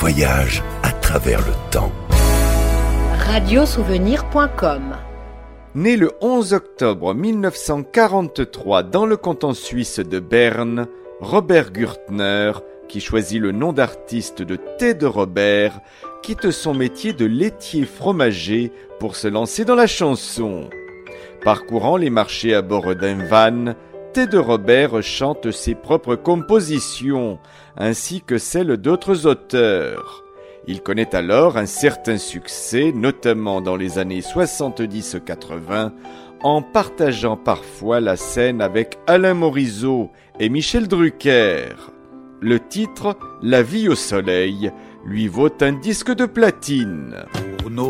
voyage à travers le temps. Radiosouvenir.com. Né le 11 octobre 1943 dans le canton suisse de Berne, Robert Gürtner, qui choisit le nom d'artiste de Thé de Robert, quitte son métier de laitier fromager pour se lancer dans la chanson. Parcourant les marchés à bord d'un van, Thé de Robert chante ses propres compositions, ainsi que celles d'autres auteurs. Il connaît alors un certain succès, notamment dans les années 70-80, en partageant parfois la scène avec Alain Morisot et Michel Drucker. Le titre « La vie au soleil » lui vaut un disque de platine. Pour nos